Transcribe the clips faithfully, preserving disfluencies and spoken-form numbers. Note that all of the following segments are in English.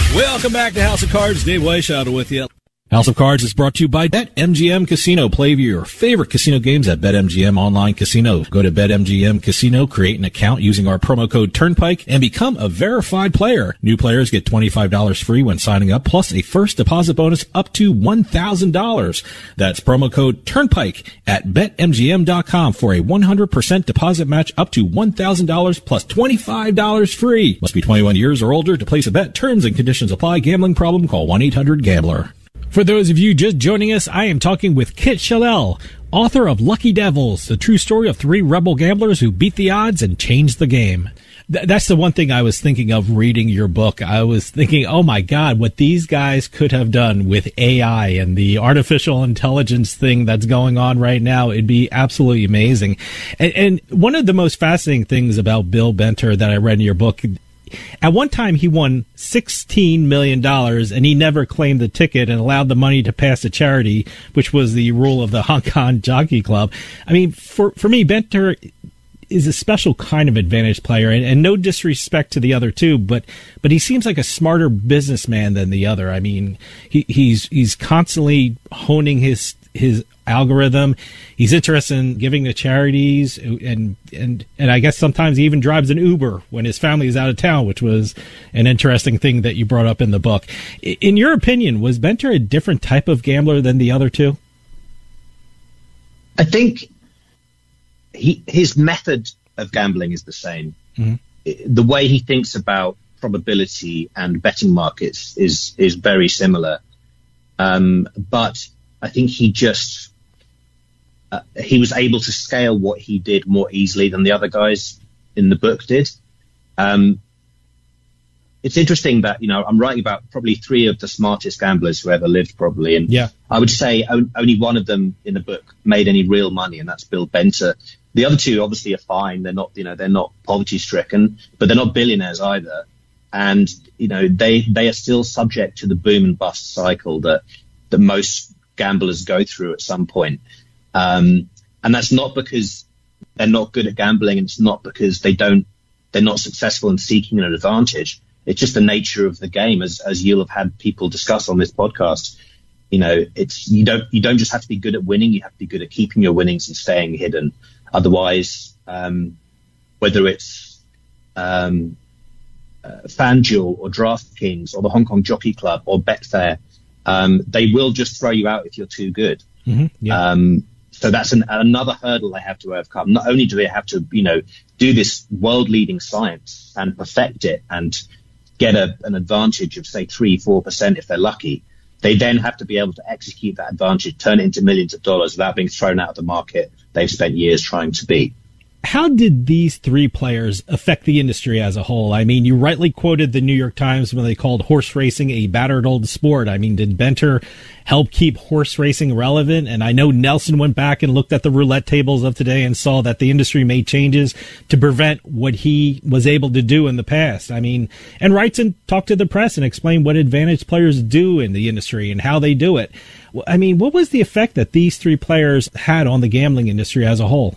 Welcome back to House of Cards. Dave Weishaupt with you. House of Cards is brought to you by BetMGM Casino. Play your favorite casino games at BetMGM Online Casino. Go to BetMGM Casino, create an account using our promo code Turnpike, and become a verified player. New players get twenty-five dollars free when signing up, plus a first deposit bonus up to one thousand dollars. That's promo code Turnpike at Bet M G M dot com for a one hundred percent deposit match up to one thousand dollars plus twenty-five dollars free. Must be twenty-one years or older to place a bet. Terms and conditions apply. Gambling problem? Call one eight hundred gambler. For those of you just joining us, I am talking with Kit Chellel, author of Lucky Devils, the true story of three rebel gamblers who beat the odds and changed the game. Th- that's the one thing I was thinking of reading your book. I was thinking, oh my God, what these guys could have done with A I and the artificial intelligence thing that's going on right now. It'd be absolutely amazing. And, and one of the most fascinating things about Bill Benter that I read in your book, at one time, he won sixteen million dollars, and he never claimed the ticket and allowed the money to pass to charity, which was the rule of the Hong Kong Jockey Club. I mean, for, for me, Benter is a special kind of advantage player, and, and no disrespect to the other two, but but he seems like a smarter businessman than the other. I mean, he, he's he's constantly honing his his algorithm. He's interested in giving to charities, and and and I guess sometimes he even drives an Uber when his family is out of town, which was an interesting thing that you brought up in the book. In your opinion, was Benter a different type of gambler than the other two? I think he his method of gambling is the same. Mm-hmm. The way he thinks about probability and betting markets is is very similar, um, but I think he just uh, he was able to scale what he did more easily than the other guys in the book did. Um, it's interesting that, you know, I'm writing about probably three of the smartest gamblers who ever lived, probably, and yeah. I would say only one of them in the book made any real money, and that's Bill Benter. The other two obviously are fine. They're not, you know, they're not poverty stricken, but they're not billionaires either. And, you know, they they are still subject to the boom and bust cycle that that most gamblers go through at some point. Um, and that's not because they're not good at gambling, and it's not because they don't, they're not successful in seeking an advantage. It's just the nature of the game, as, as you'll have had people discuss on this podcast. You know, it's, you don't, you don't just have to be good at winning. You have to be good at keeping your winnings and staying hidden. Otherwise, um, whether it's, um, uh, FanDuel or DraftKings or the Hong Kong Jockey Club or Betfair, um, they will just throw you out if you're too good. Mm-hmm, yeah. Um, so that's an, another hurdle they have to overcome. Not only do they have to, you know, do this world-leading science and perfect it and get a, an advantage of, say, three, four percent if they're lucky, they then have to be able to execute that advantage, turn it into millions of dollars without being thrown out of the market they've spent years trying to beat. How did these three players affect the industry as a whole? I mean, you rightly quoted the New York Times when they called horse racing a battered old sport. I mean, did Benter help keep horse racing relevant? And I know Nelson went back and looked at the roulette tables of today and saw that the industry made changes to prevent what he was able to do in the past. I mean, and Wrightson talked to the press and explained what advantage players do in the industry and how they do it. I mean, what was the effect that these three players had on the gambling industry as a whole?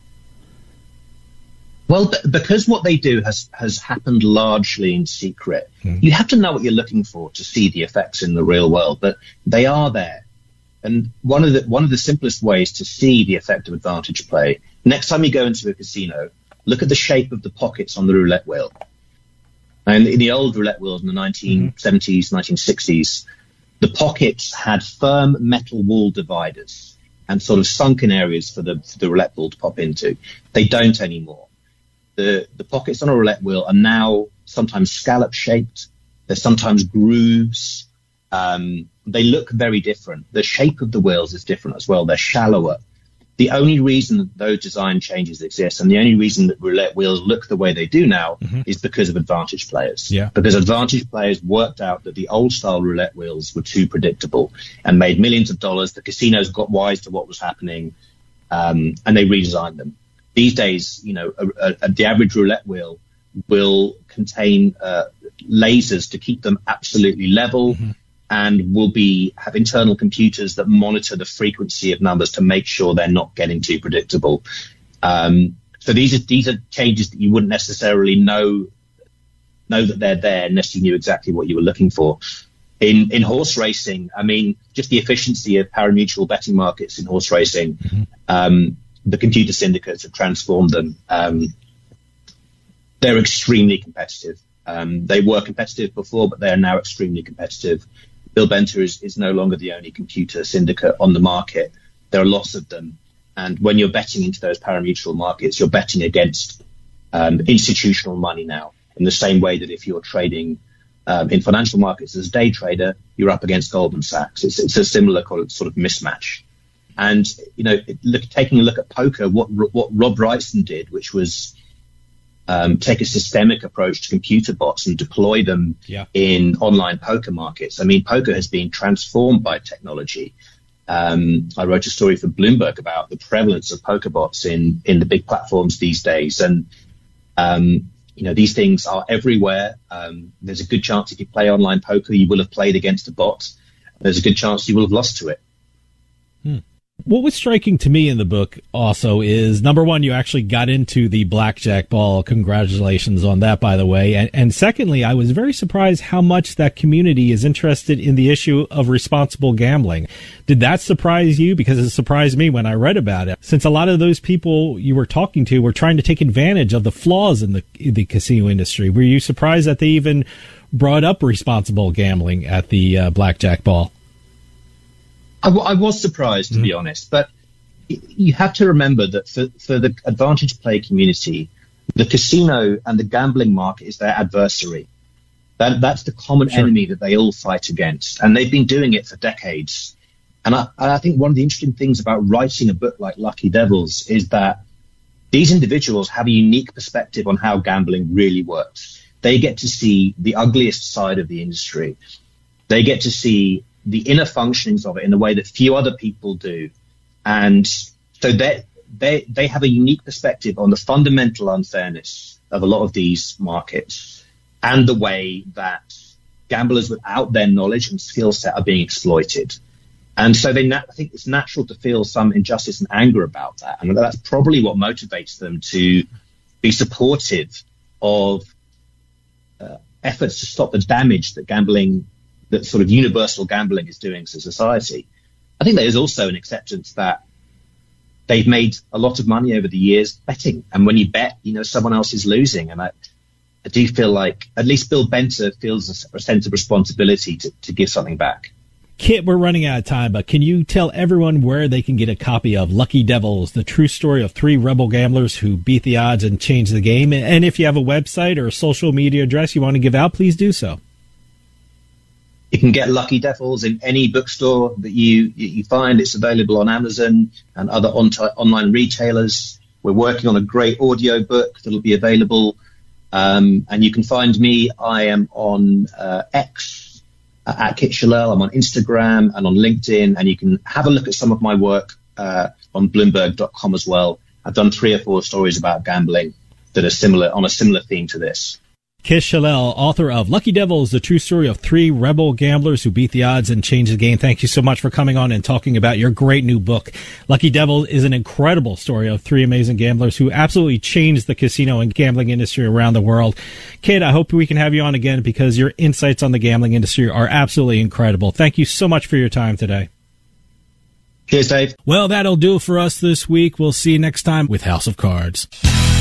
Well, because what they do has, has happened largely in secret, mm. you have to know what you're looking for to see the effects in the real world, but they are there. And one of the one of the simplest ways to see the effect of advantage play, next time you go into a casino, look at the shape of the pockets on the roulette wheel. And in the old roulette wheels in the nineteen seventies, mm. nineteen sixties, the pockets had firm metal wall dividers and sort of sunken areas for the, for the roulette ball to pop into. They don't anymore. The, the pockets on a roulette wheel are now sometimes scallop shaped. They're sometimes grooves. Um, they look very different. The shape of the wheels is different as well. They're shallower. The only reason that those design changes exist, and the only reason that roulette wheels look the way they do now, mm-hmm. is because of advantage players. Yeah. Because advantage players worked out that the old style roulette wheels were too predictable and made millions of dollars. The casinos got wise to what was happening, um, and they redesigned them. These days, you know, a, a, the average roulette wheel will contain uh, lasers to keep them absolutely level, mm-hmm. and will be have internal computers that monitor the frequency of numbers to make sure they're not getting too predictable. Um, so these are these are changes that you wouldn't necessarily know know that they're there unless you knew exactly what you were looking for. In in horse racing, I mean, just the efficiency of pari-mutuel betting markets in horse racing, mm-hmm. um, the computer syndicates have transformed them. Um, they're extremely competitive. Um, they were competitive before, but they are now extremely competitive. Bill Benter is, is no longer the only computer syndicate on the market. There are lots of them. And when you're betting into those pari-mutuel markets, you're betting against um, institutional money now, in the same way that if you're trading um, in financial markets as a day trader, you're up against Goldman Sachs. It's, it's a similar sort of mismatch. And, you know, look, taking a look at poker, what what Rob Wrightson did, which was um, take a systemic approach to computer bots and deploy them yeah. in online poker markets. I mean, poker has been transformed by technology. Um, I wrote a story for Bloomberg about the prevalence of poker bots in, in the big platforms these days. And, um, you know, these things are everywhere. Um, there's a good chance if you play online poker, you will have played against a bot. There's a good chance you will have lost to it. Hmm. What was striking to me in the book also is, number one, you actually got into the blackjack ball. Congratulations on that, by the way. And, and secondly, I was very surprised how much that community is interested in the issue of responsible gambling. Did that surprise you? Because it surprised me when I read about it, since a lot of those people you were talking to were trying to take advantage of the flaws in the, in the casino industry. Were you surprised that they even brought up responsible gambling at the uh, blackjack ball? I, w- I was surprised, to mm. be honest, but you have to remember that for, for the advantage play community, the casino and the gambling market is their adversary. That, that's the common sure. enemy that they all fight against, and they've been doing it for decades. And I, I think one of the interesting things about writing a book like Lucky Devils is that these individuals have a unique perspective on how gambling really works. They get to see the ugliest side of the industry. They get to see the inner functionings of it in a way that few other people do. And so they, they, they have a unique perspective on the fundamental unfairness of a lot of these markets and the way that gamblers without their knowledge and skill set are being exploited. And so they, I think it's natural to feel some injustice and anger about that. And that's probably what motivates them to be supportive of uh, efforts to stop the damage that gambling that sort of universal gambling is doing to society. I think there is also an acceptance that they've made a lot of money over the years betting. And when you bet, you know, someone else is losing. And I, I do feel like at least Bill Benter feels a, a sense of responsibility to, to give something back. Kit, we're running out of time, but can you tell everyone where they can get a copy of Lucky Devils, the true story of three rebel gamblers who beat the odds and changed the game? And if you have a website or a social media address you want to give out, please do so. You can get Lucky Devils in any bookstore that you you find. It's available on Amazon and other on t- online retailers. We're working on a great audio book that'll be available. Um, and you can find me. I am on uh, X uh, at Kit Chalel. I'm on Instagram and on LinkedIn. And you can have a look at some of my work uh, on Bloomberg dot com as well. I've done three or four stories about gambling that are similar on a similar theme to this. Kit Chalel, author of Lucky Devils, the true story of three rebel gamblers who beat the odds and changed the game. Thank you so much for coming on and talking about your great new book. Lucky Devils is an incredible story of three amazing gamblers who absolutely changed the casino and gambling industry around the world. Kit, I hope we can have you on again because your insights on the gambling industry are absolutely incredible. Thank you so much for your time today. Cheers, Dave. Well, that'll do it for us this week. We'll see you next time with House of Cards.